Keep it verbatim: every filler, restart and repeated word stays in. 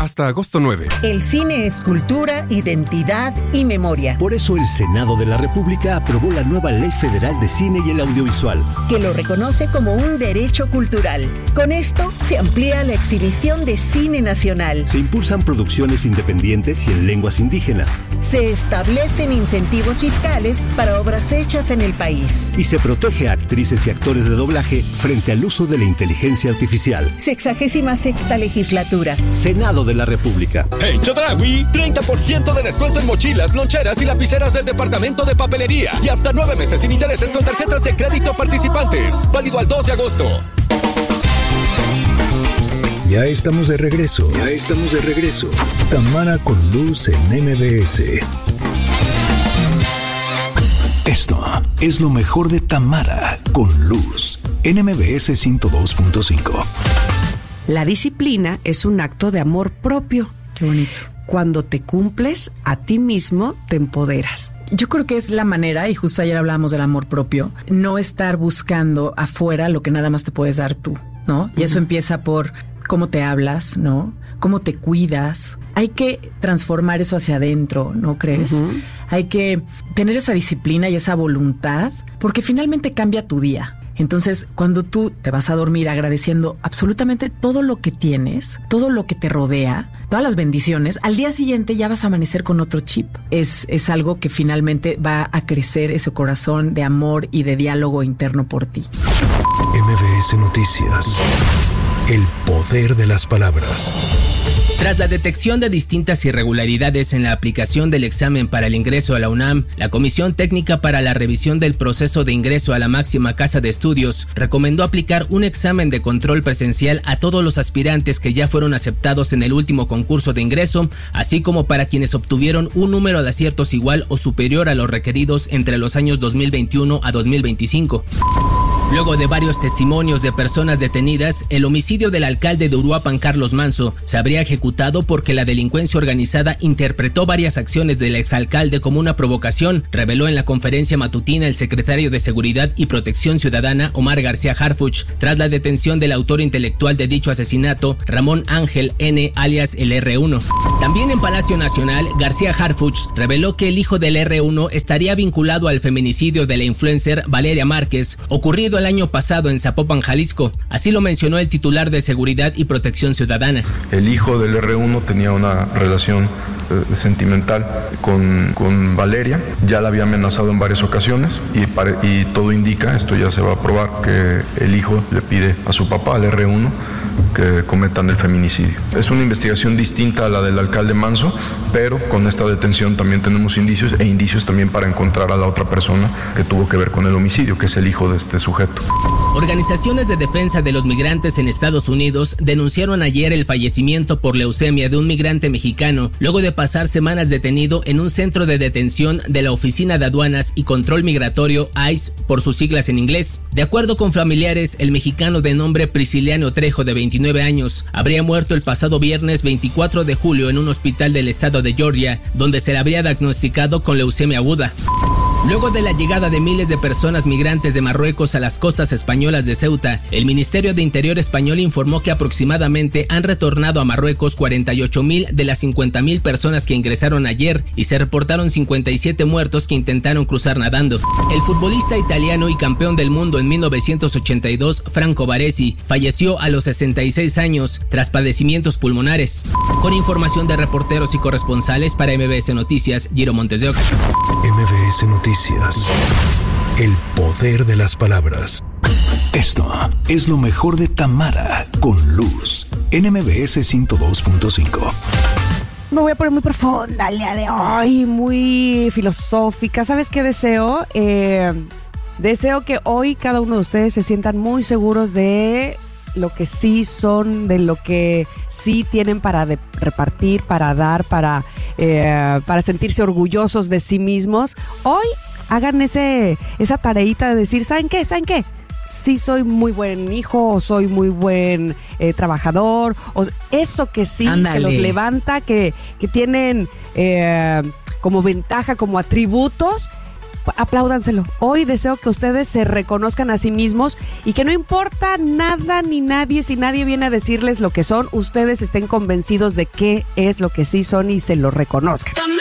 hasta agosto nueve. El cine es cultura, identidad y memoria. Por eso el Senado de la República aprobó la nueva Ley Federal de Cine y el Audiovisual, que lo reconoce como un derecho cultural. Con esto se amplía la exhibición de cine nacional. Se impulsan producciones independientes y en lenguas indígenas. Se establecen incentivos fiscales para obras hechas en el país. Y se protege a actrices y actores de doblaje frente al uso de la inteligencia artificial. Sexagésima sexta legislatura. Senado de la República. En Chedraui, treinta por ciento de descuento en mochilas, loncheras y lapiceras del departamento de papelería. Y hasta nueve meses sin intereses con tarjetas de crédito participantes. Válido al dos de agosto. Ya estamos de regreso. Ya estamos de regreso. Tamara con Luz en M B S. Esto es lo mejor de Tamara con Luz en M B S ciento dos punto cinco. La disciplina es un acto de amor propio. Qué bonito. Cuando te cumples a ti mismo, te empoderas. Yo creo que es la manera, y justo ayer hablábamos del amor propio, no estar buscando afuera lo que nada más te puedes dar tú, ¿no? Y uh-huh. eso empieza por cómo te hablas, ¿no? Cómo te cuidas. Hay que transformar eso hacia adentro, ¿no crees? Uh-huh. Hay que tener esa disciplina y esa voluntad, porque finalmente cambia tu día. Entonces, cuando tú te vas a dormir agradeciendo absolutamente todo lo que tienes, todo lo que te rodea, todas las bendiciones, al día siguiente ya vas a amanecer con otro chip. Es, es algo que finalmente va a crecer ese corazón de amor y de diálogo interno por ti. M B S Noticias. El poder de las palabras. Tras la detección de distintas irregularidades en la aplicación del examen para el ingreso a la UNAM, la Comisión Técnica para la Revisión del Proceso de Ingreso a la máxima casa de estudios recomendó aplicar un examen de control presencial a todos los aspirantes que ya fueron aceptados en el último concurso de ingreso, así como para quienes obtuvieron un número de aciertos igual o superior a los requeridos entre los años dos mil veintiuno a dos mil veinticinco. Luego de varios testimonios de personas detenidas, el homicidio del alcalde de Uruapan, Carlos Manso, se habría ejecutado porque la delincuencia organizada interpretó varias acciones del exalcalde como una provocación, reveló en la conferencia matutina el secretario de Seguridad y Protección Ciudadana, Omar García Harfuch, tras la detención del autor intelectual de dicho asesinato, Ramón Ángel N., alias el erre uno. También en Palacio Nacional, García Harfuch reveló que el hijo del erre uno estaría vinculado al feminicidio de la influencer Valeria Márquez, ocurrido el año pasado en Zapopan, Jalisco. Así lo mencionó el titular de Seguridad y Protección Ciudadana. El hijo del erre uno tenía una relación eh, sentimental con, con Valeria, ya la había amenazado en varias ocasiones y, pare, y todo indica, esto ya se va a probar, que el hijo le pide a su papá, al erre uno, que cometan el feminicidio. Es una investigación distinta a la del alcalde Manso, pero con esta detención también tenemos indicios e indicios también para encontrar a la otra persona que tuvo que ver con el homicidio, que es el hijo de este sujeto. Organizaciones de defensa de los migrantes en Estados Unidos denunciaron ayer el fallecimiento por leucemia de un migrante mexicano luego de pasar semanas detenido en un centro de detención de la Oficina de Aduanas y Control Migratorio ICE por sus siglas en inglés. De acuerdo con familiares, el mexicano de nombre Prisciliano Trejo, de veintinueve años, habría muerto el pasado viernes veinticuatro de julio en un hospital del estado de Georgia, donde se le habría diagnosticado con leucemia aguda. Luego de la llegada de miles de personas migrantes de Marruecos a las costas españolas de Ceuta, el Ministerio de Interior español informó que aproximadamente han retornado a Marruecos cuarenta y ocho mil de las cincuenta mil personas que ingresaron ayer y se reportaron cincuenta y siete muertos que intentaron cruzar nadando. El futbolista italiano y campeón del mundo en mil novecientos ochenta y dos, Franco Baresi, falleció a los sesenta y seis años tras padecimientos pulmonares. Con información de reporteros y corresponsales para M B S Noticias, Giro Montes de Oca. M B S Noticias. El poder de las palabras. Esto es lo mejor de Tamara con Luz en M B S ciento dos punto cinco. Me voy a poner muy profunda el día de hoy, muy filosófica. ¿Sabes qué deseo? Eh, deseo que hoy cada uno de ustedes se sientan muy seguros de lo que sí son, de lo que sí tienen para de repartir, para dar, para, eh, para sentirse orgullosos de sí mismos. Hoy hagan ese, esa tareita de decir, ¿saben qué? ¿Saben qué? Sí soy muy buen hijo, o soy muy buen eh, trabajador, o eso que sí, Ándale. que los levanta, que, que tienen eh, como ventaja, como atributos. apláudanselo. Hoy deseo que ustedes se reconozcan a sí mismos y que no importa nada ni nadie, si nadie viene a decirles lo que son, ustedes estén convencidos de qué es lo que sí son y se lo reconozcan.